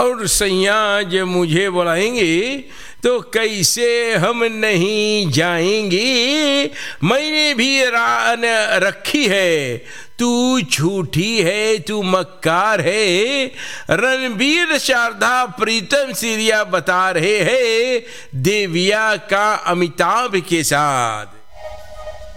और सैया जब मुझे बुलाएंगे तो कैसे हम नहीं जाएंगे। मैंने भी रान रखी है, तू झूठी है, तू मक्कार है। रणबीर शारदा प्रीतम सीरिया बता रहे हैं देविया का अमिताभ के साथ।